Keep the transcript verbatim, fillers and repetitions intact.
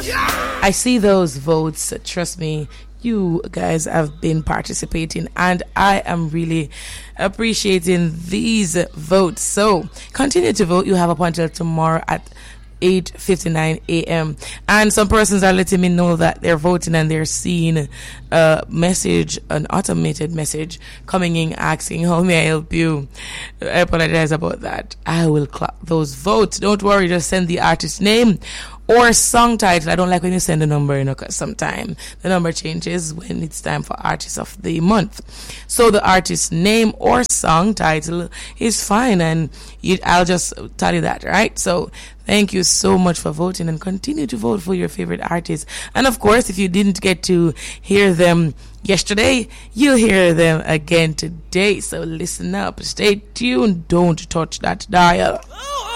I see those votes. Trust me, you guys have been participating, and I am really appreciating these votes. So continue to vote. You have up until tomorrow at eight fifty-nine a.m. And some persons are letting me know that they're voting and they're seeing a message, an automated message coming in asking, how may I help you? I apologize about that. I will clock those votes. Don't worry, just send the artist name or song title. I don't like when you send a number, you know, because sometimes the number changes when it's time for Artist of the Month. So the artist name or song title is fine, and you, I'll just tell you that, right? So thank you so much for voting, and continue to vote for your favorite artists. And of course, if you didn't get to hear them yesterday, you'll hear them again today. So listen up, stay tuned, don't touch that dial.